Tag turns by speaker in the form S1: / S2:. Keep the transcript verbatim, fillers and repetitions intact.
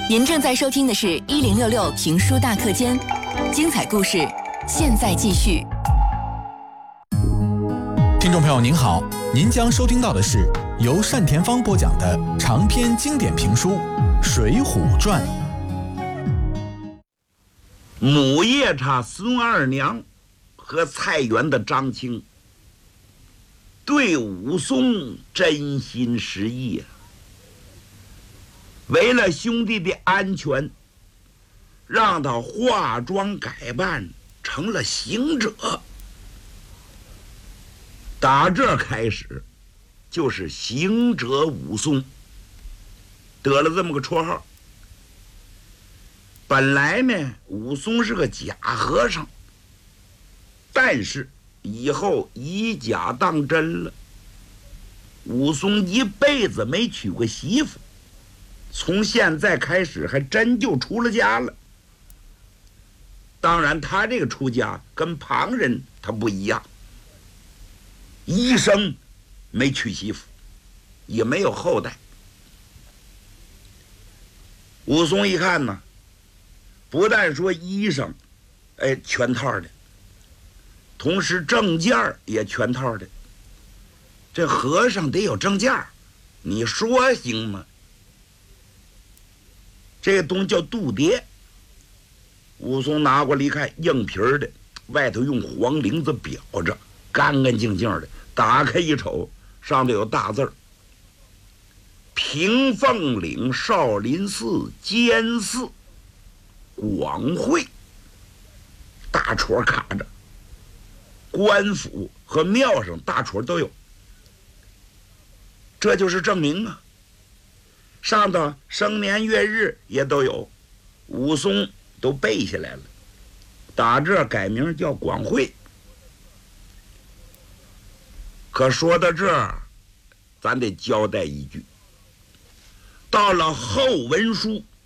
S1: 您正在收听的是一零六六评书大课间，精彩故事现在继续。
S2: 听众朋友您好，您将收听到的是由单田芳播讲的长篇经典评书《水浒传》。
S3: 母夜叉孙二娘和菜园的张青对武松真心实意，为了兄弟的安全，让他化妆改扮成了行者。打这开始，就是行者武松，得了这么个绰号。本来呢，武松是个假和尚，但是以后以假当真了。武松一辈子没娶过媳妇，从现在开始还真就出了家了。当然他这个出家跟旁人他不一样，一生没娶媳妇，也没有后代。武松一看呢，不但说衣裳哎全套的，同时证件也全套的。这和尚得有证件，你说行吗？这个东西叫度牒。武松拿过来一看，硬皮儿的，外头用黄绫子裱着，干干净净的。打开一瞅，上头有大字儿：平凤岭少林寺监寺广会。大戳卡着，官府和庙上大戳都有，这就是证明啊。上头生年月日也都有，武松都背下来了。打这改名叫广会。可说到这儿，咱得交代一句，到了后文书